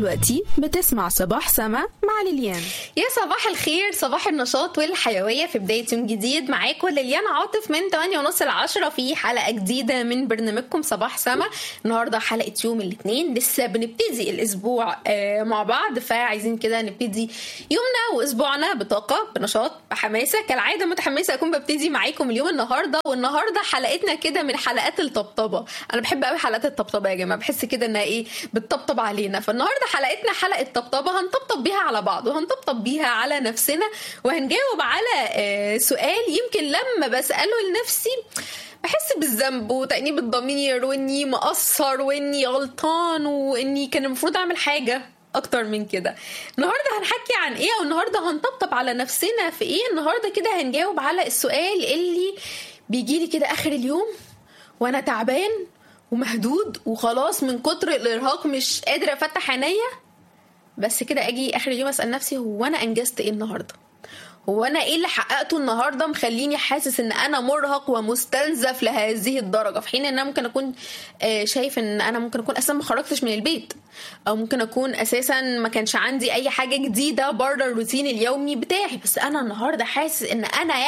دلوقتي بتسمع صباح سما مع ليليان. يا صباح الخير، صباح النشاط والحيوية في بداية يوم جديد. معاكم ليليان عاطف من 8:30 ل 10 في حلقة جديدة من برنامجكم صباح سما. النهاردة حلقة يوم الاثنين، لسه بنبتدي الأسبوع مع بعض، فعايزين كده نبتدي يومنا وأسبوعنا بطاقة بنشاط بحماسة. كالعادة متحمسة أكون ببتدي معاكم اليوم النهاردة، والنهاردة حلقتنا كده من حلقات الطبطبة. أنا بحب قوي حلقات الطبطبة يا جماعة، بحس كده إنها بتطبطب علينا. فالنهاردة حلقتنا حلقة طبطبة، هنطبطب بيها على بعض وهنطبطب بيها على نفسنا، وهنجاوب على سؤال يمكن لما بسأله لنفسي بحس بالذنب وتأنيب الضمير، وإني مقصر وإني غلطان وإني كان المفروض أعمل حاجة أكتر من كده. النهاردة هنحكي عن إيه، والنهاردة هنطبطب على نفسنا في إيه. النهاردة كده هنجاوب على السؤال اللي بيجيلي كده آخر اليوم وأنا تعبان ومهدود وخلاص من كتر الإرهاق مش قادرة أفتح عينيا، بس كده أجي آخر اليوم أسأل نفسي هو أنا أنجزت إيه النهاردة؟ هو أنا إيه اللي حققته النهاردة مخليني حاسس إن أنا مرهق ومستنزف لهذه الدرجة، في حين إن أنا ممكن أكون شايف إن أنا ممكن أكون أساسا ما خرجتش من البيت، أو ممكن أكون أساسا ما كانش عندي أي حاجة جديدة بره الروتين اليومي بتاعي، بس أنا النهاردة حاسس إن أنا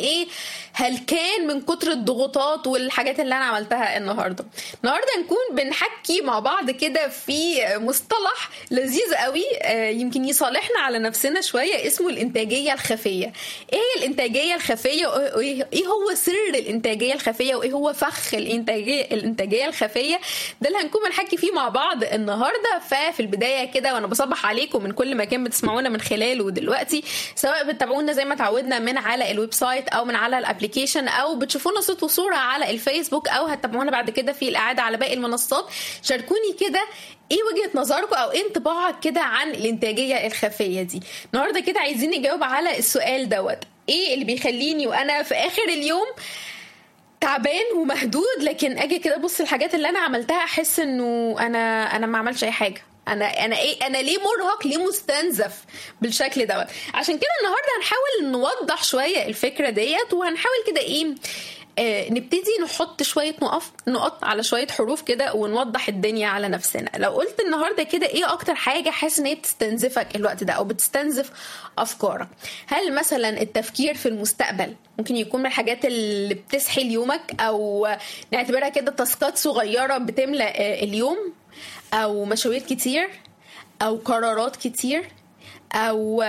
هلكان من كتر الضغوطات والحاجات اللي أنا عملتها النهاردة نكون بنحكي مع بعض كده في مصطلح لذيذ قوي يمكن يصالحنا على نفسنا شوية، اسمه الإنتاجية الخفية. ايه هي الانتاجيه الخفيه؟ ايه هو سر الانتاجيه الخفيه؟ وايه هو فخ الانتاجيه الخفيه؟ ده اللي هنكون بنحكي فيه مع بعض النهارده. ففي البدايه كده وانا بصبح عليكم من كل مكان بتسمعونا من خلاله دلوقتي، سواء بتتابعونا زي ما تعودنا من على الويب سايت او من على الابليكيشن، او بتشوفونا صوت وصوره على الفيسبوك، او هتتابعونا بعد كده في الاعاده على باقي المنصات. شاركوني كده ايه وجهة نظركم او ايه انطباعك كده عن الانتاجية الخفية دي. النهاردة كده عايزين نجاوب على السؤال دوت، ايه اللي بيخليني وانا في اخر اليوم تعبان ومهدود لكن اجي كده ابص الحاجات اللي انا عملتها احس انه انا ما عملش اي حاجة، انا ليه مرهق، ليه مستنزف بالشكل دوت. عشان كده النهاردة هنحاول نوضح شوية الفكرة ديت، وهنحاول كده نبتدي نحط شوية نقط على شوية حروف كده ونوضح الدنيا على نفسنا. لو قلت النهاردة كده ايه اكتر حاجة حاسس ان هي بتستنزفك الوقت ده او بتستنزف افكارك؟ هل مثلا التفكير في المستقبل ممكن يكون من الحاجات اللي بتسحل يومك، او نعتبرها كده تاسكات صغيرة بتملأ اليوم، او مشاوير كتير، او قرارات كتير، او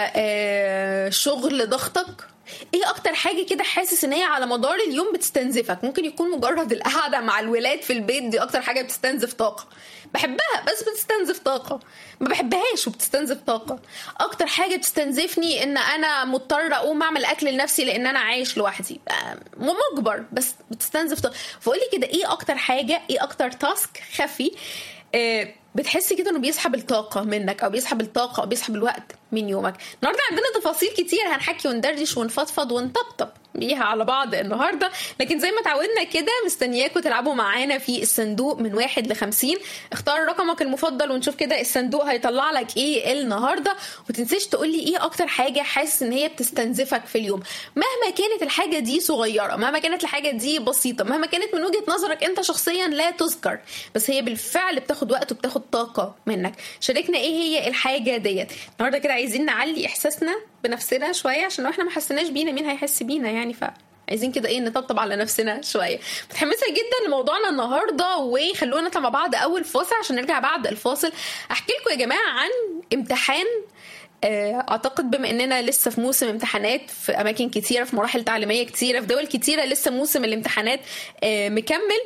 شغل ضغطك؟ ايه اكتر حاجة كده حاسس ان هي على مدار اليوم بتستنزفك؟ ممكن يكون مجرد القعدة مع الولاد في البيت، دي اكتر حاجة بتستنزف طاقة، بحبها بس بتستنزف طاقة، ما بحبهاش وبتستنزف طاقة. اكتر حاجة بتستنزفني ان انا مضطرة اقوم اعمل اكل لنفسي لان انا عايش لوحدي، مجبر بس بتستنزف طاقة. فقولي كده ايه اكتر حاجة، ايه اكتر تاسك خفي بتحس كده انه بيسحب الطاقة منك، او بيسحب الطاقة او بيسحب الوقت من يومك؟ النهاردة عندنا تفاصيل كتير هنحكي وندردش ونفضفض ونطبطب بيها على بعض النهاردة، لكن زي ما تعودنا كده مستنياكم تلعبوا معانا في الصندوق من 1 ل50. اختار رقمك المفضل ونشوف كده الصندوق هيطلع لك ايه النهاردة. وتنسيش تقولي ايه اكتر حاجة حاسس ان هي بتستنزفك في اليوم، مهما كانت الحاجة دي صغيرة، مهما كانت الحاجة دي بسيطة، مهما كانت من وجهة نظرك انت شخصيا لا تذكر، بس هي بالفعل بتاخد وقت وبتاخد طاقة منك. شاركنا ايه هي الحاجة ديت النهاردة كده. عايزين نعلي احساسنا بنفسنا شوية، عشان لو احنا ما حسناش بينا مين هيحس بينا يعني؟ فعايزين كده نطبطب على نفسنا شوية. متحمسة جدا لموضوعنا النهاردة، وخلونا نطلع مع بعض اول فاصل عشان نرجع بعد الفاصل احكي لكم يا جماعة عن امتحان. اعتقد بما اننا لسه في موسم امتحانات في اماكن كتيره، في مراحل تعليميه كتيره، في دول كتيره لسه موسم الامتحانات مكمل.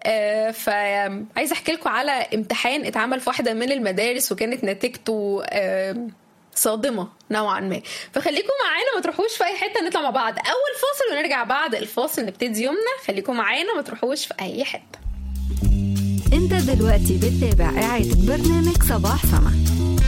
فعايز احكي لكم على امتحان اتعمل في واحده من المدارس وكانت نتيجته صادمه نوعا ما. فخليكم معانا، ما تروحوش في اي حته، نطلع مع بعض اول فاصل ونرجع بعد الفاصل نبتدي يومنا. خليكم معانا، ما تروحوش في اي حته. انت دلوقتي بتتابع إعادة برنامج صباح سما.